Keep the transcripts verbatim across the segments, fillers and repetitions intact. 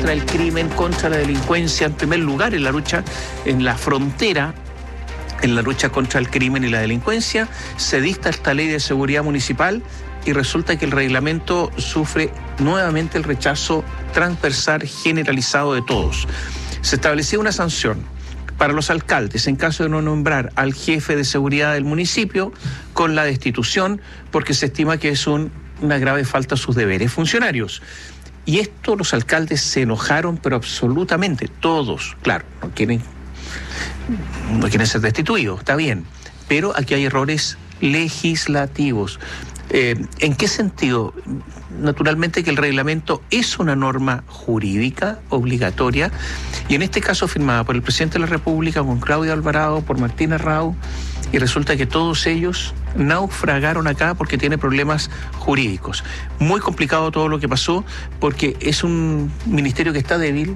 contra el crimen, contra la delincuencia, en primer lugar en la lucha en la frontera, en la lucha contra el crimen y la delincuencia, se dicta esta ley de seguridad municipal y resulta que el reglamento sufre nuevamente el rechazo transversal generalizado de todos. Se establecía una sanción para los alcaldes en caso de no nombrar al jefe de seguridad del municipio con la destitución, porque se estima que es un, una grave falta a sus deberes funcionarios. Y esto los alcaldes se enojaron, pero absolutamente, todos, claro, no quieren, no quieren ser destituidos, está bien, pero aquí hay errores legislativos. Eh, ¿En qué sentido? Naturalmente que el reglamento es una norma jurídica obligatoria y en este caso firmada por el presidente de la República, con Claudio Alvarado, por Martín Arrau, y resulta que todos ellos naufragaron acá porque tiene problemas jurídicos. Muy complicado todo lo que pasó porque es un ministerio que está débil,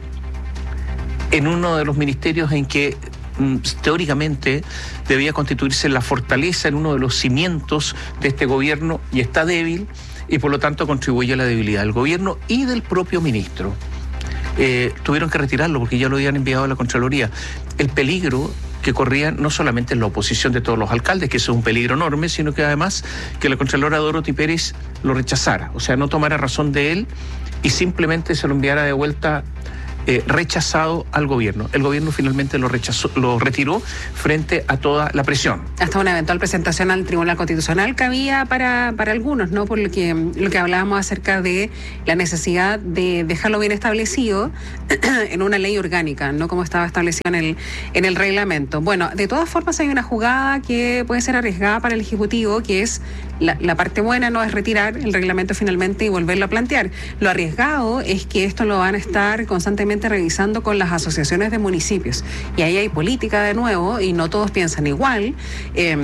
en uno de los ministerios en que teóricamente debía constituirse la fortaleza en uno de los cimientos de este gobierno y está débil y por lo tanto contribuye a la debilidad del gobierno y del propio ministro. Eh, tuvieron que retirarlo porque ya lo habían enviado a la Contraloría. El peligro que corrían no solamente en la oposición de todos los alcaldes, que eso es un peligro enorme, sino que además que la Contralora Dorothy Pérez lo rechazara, o sea, no tomara razón de él y simplemente se lo enviara de vuelta Eh, rechazado al gobierno. El gobierno finalmente lo rechazó, lo retiró frente a toda la presión. Hasta una eventual presentación al Tribunal Constitucional que había para, para algunos, ¿no? Por lo que, lo que hablábamos acerca de la necesidad de dejarlo bien establecido en una ley orgánica, no como estaba establecido en el, en el reglamento. Bueno, de todas formas hay una jugada que puede ser arriesgada para el Ejecutivo, que es la, la parte buena no es retirar el reglamento finalmente y volverlo a plantear. Lo arriesgado es que esto lo van a estar constantemente revisando con las asociaciones de municipios y ahí hay política de nuevo y no todos piensan igual. Eh,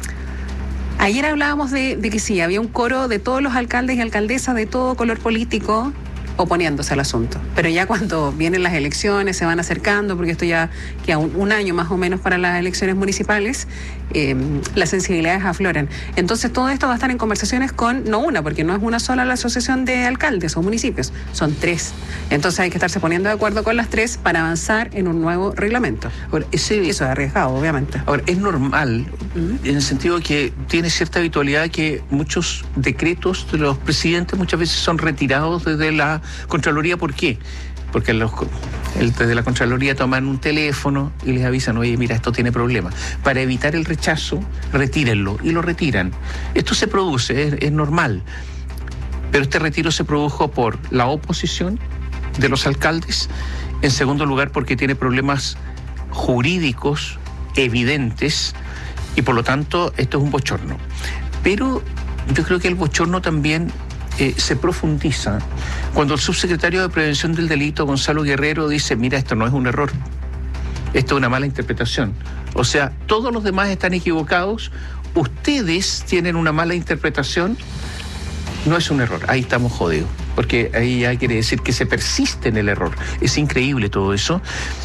ayer hablábamos de, de que sí, había un coro de todos los alcaldes y alcaldesas de todo color político oponiéndose al asunto, pero ya cuando vienen las elecciones, se van acercando, porque esto ya queda un, un año más o menos para las elecciones municipales, eh, las sensibilidades afloran. Entonces todo esto va a estar en conversaciones con, no una, porque no es una sola la asociación de alcaldes o municipios, son tres. Entonces hay que estarse poniendo de acuerdo con las tres para avanzar en un nuevo reglamento. Ahora, ese, Eso es arriesgado, obviamente. Ahora, es normal, ¿Mm? en el sentido de que tiene cierta habitualidad que muchos decretos de los presidentes muchas veces son retirados desde la Contraloría. ¿Por qué? Porque los, el, desde la Contraloría toman un teléfono y les avisan, oye, mira, esto tiene problemas. Para evitar el rechazo, retírenlo, y lo retiran. Esto se produce, es, es normal. Pero este retiro se produjo por la oposición de los alcaldes, en segundo lugar porque tiene problemas jurídicos evidentes y por lo tanto esto es un bochorno. Pero yo creo que el bochorno también Eh, se profundiza cuando el subsecretario de Prevención del Delito, Gonzalo Guerrero, dice, mira, esto no es un error, esto es una mala interpretación. O sea, todos los demás están equivocados, ustedes tienen una mala interpretación, no es un error, ahí estamos jodidos, porque ahí ya quiere decir que se persiste en el error. Es increíble todo eso.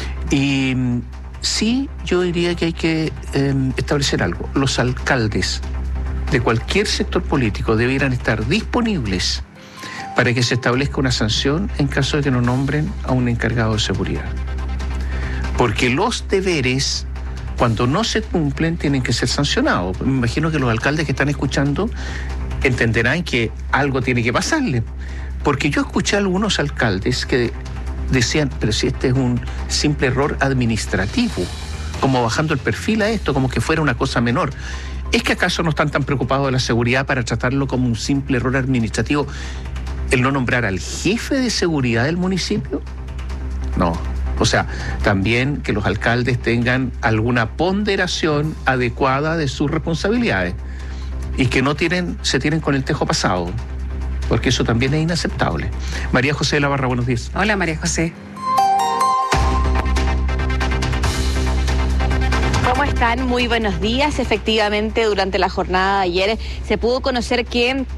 Y sí, yo diría que hay que eh, establecer algo. Los alcaldes de cualquier sector político debieran estar disponibles para que se establezca una sanción en caso de que no nombren a un encargado de seguridad. Porque los deberes, cuando no se cumplen, tienen que ser sancionados. Me imagino que los alcaldes que están escuchando entenderán que algo tiene que pasarle. Porque yo escuché a algunos alcaldes que decían, pero si este es un simple error administrativo, como bajando el perfil a esto, como que fuera una cosa menor. ¿Es que acaso no están tan preocupados de la seguridad para tratarlo como un simple error administrativo el no nombrar al jefe de seguridad del municipio? No. O sea, también que los alcaldes tengan alguna ponderación adecuada de sus responsabilidades y que no tienen, se tienen con el tejo pasado, porque eso también es inaceptable. María José de la Barra, buenos días. Hola, María José. ¿Cómo están? Muy buenos días. Efectivamente, durante la jornada de ayer se pudo conocer que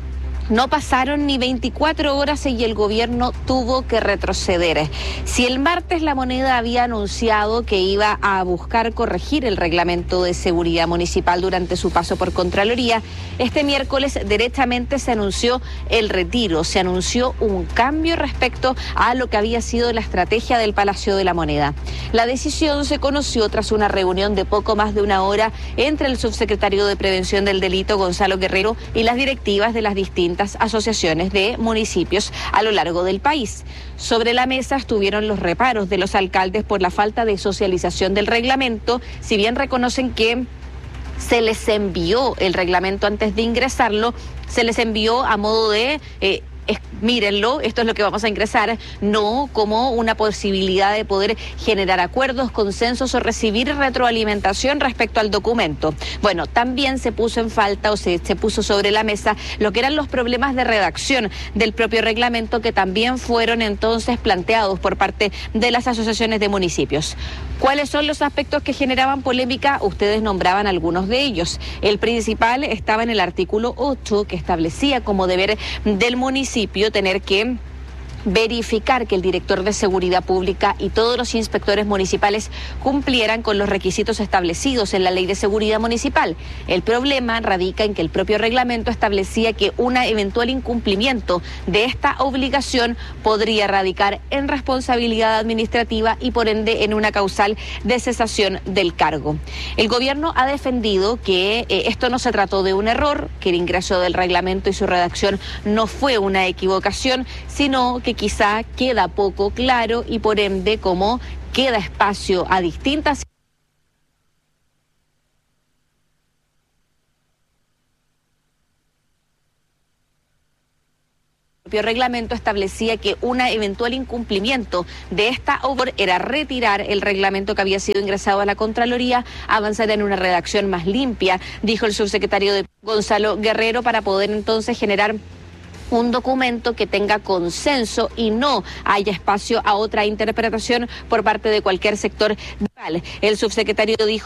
No pasaron ni veinticuatro horas y el gobierno tuvo que retroceder. Si el martes la Moneda había anunciado que iba a buscar corregir el reglamento de seguridad municipal durante su paso por Contraloría, este miércoles derechamente se anunció el retiro, se anunció un cambio respecto a lo que había sido la estrategia del Palacio de la Moneda. La decisión se conoció tras una reunión de poco más de una hora entre el subsecretario de Prevención del Delito, Gonzalo Guerrero, y las directivas de las distintas asociaciones de municipios a lo largo del país. Sobre la mesa estuvieron los reparos de los alcaldes por la falta de socialización del reglamento, si bien reconocen que se les envió el reglamento antes de ingresarlo, se les envió a modo de... Eh, Es, mírenlo, esto es lo que vamos a ingresar, no como una posibilidad de poder generar acuerdos, consensos o recibir retroalimentación respecto al documento. Bueno, también se puso en falta o se, se puso sobre la mesa lo que eran los problemas de redacción del propio reglamento, que también fueron entonces planteados por parte de las asociaciones de municipios. ¿Cuáles son los aspectos que generaban polémica? Ustedes nombraban algunos de ellos. El principal estaba en el artículo ocho, que establecía como deber del municipio tener que verificar que el director de seguridad pública y todos los inspectores municipales cumplieran con los requisitos establecidos en la Ley de Seguridad Municipal. El problema radica en que el propio reglamento establecía que un eventual incumplimiento de esta obligación podría radicar en responsabilidad administrativa y por ende en una causal de cesación del cargo. El gobierno ha defendido que eh, esto no se trató de un error, que el ingreso del reglamento y su redacción no fue una equivocación, sino que quizá queda poco claro y por ende como queda espacio a distintas El propio reglamento establecía que un eventual incumplimiento de esta obra era retirar el reglamento que había sido ingresado a la Contraloría, avanzar en una redacción más limpia, dijo el subsecretario de Gonzalo Guerrero, para poder entonces generar un documento que tenga consenso y no haya espacio a otra interpretación por parte de cualquier sector. El subsecretario dijo